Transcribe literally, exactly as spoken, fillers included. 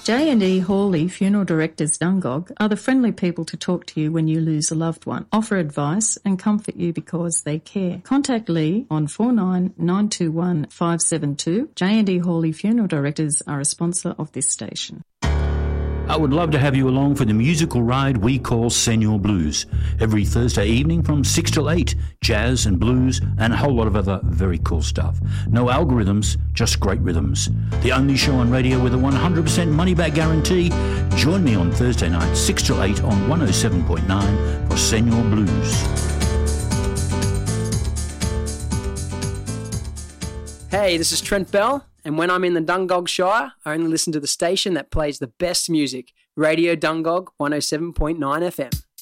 J and E Hawley Funeral Directors Dungog are the friendly people to talk to you when you lose a loved one, offer advice and comfort you because they care. Contact Lee on four nine nine two one five seven two. J and E Hawley Funeral Directors are a sponsor of this station. I would love to have you along for the musical ride we call Senor Blues. Every Thursday evening from six till eight, jazz and blues and a whole lot of other very cool stuff. No algorithms, just great rhythms. The only show on radio with a one hundred percent money-back guarantee. Join me on Thursday night, six till eight on one oh seven point nine for Senor Blues. Hey, this is Trent Bell. And when I'm in the Dungog Shire, I only listen to the station that plays the best music, Radio Dungog one oh seven point nine F M.